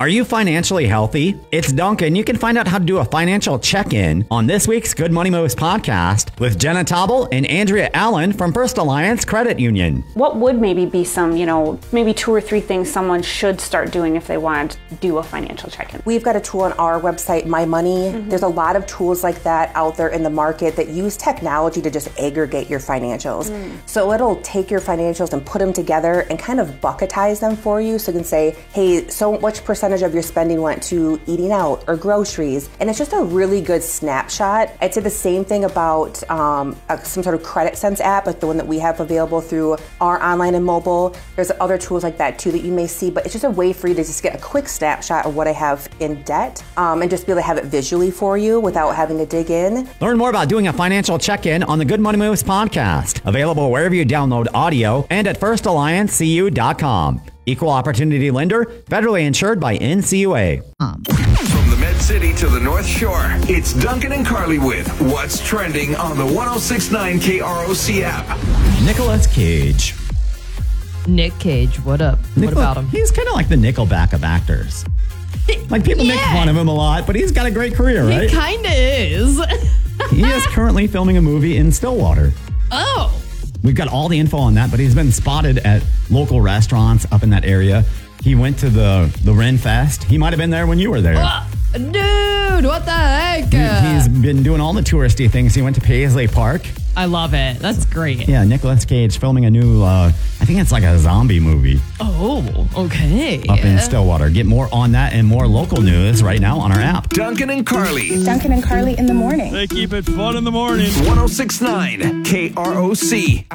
Are you financially healthy? It's Duncan. You can find out how to do a financial check-in on this week's Good Money Moves podcast with Jenna Tauble and Andrea Allen from First Alliance Credit Union. What would maybe be some, maybe 2 or 3 things someone should start doing if they want to do a financial check-in? We've got a tool on our website, My Money. There's a lot of tools like that out there in the market that use technology to just aggregate your financials. So it'll take your financials and put them together and kind of bucketize them for you. So you can say, hey, so much percentage of your spending went to eating out or groceries. And it's just a really good snapshot. I'd say the same thing about some sort of credit sense app, like the one that we have available through our online and mobile. There's other tools like that too that you may see, but it's just a way for you to just get a quick snapshot of what I have in debt and just be able to have it visually for you without having to dig in. Learn more about doing a financial check-in on the Good Money Moves podcast, available wherever you download audio and at firstalliancecu.com. Equal opportunity lender, federally insured by NCUA. From the Med City to the North Shore, it's Duncan and Carly with What's Trending on the 106.9 KROC app. Nicolas Cage. Nick Cage, what up? What about him? He's kind of like the Nickelback of actors. Like, people make fun of him a lot, but he's got a great career, right? He kind of is. He is currently filming a movie in Stillwater. Oh. We've got all the info on that, but he's been spotted at local restaurants up in that area. He went to the Ren Fest. He might have been there when you were there. Dude, what the heck? He's been doing all the touristy things. He went to Paisley Park. I love it. That's great. Yeah, Nicolas Cage filming a new, I think it's like a zombie movie. Oh, okay. Up in Stillwater. Get more on that and more local news right now on our app. Duncan and Carly. Duncan and Carly in the morning. They keep it fun in the morning. 106.9 KROC.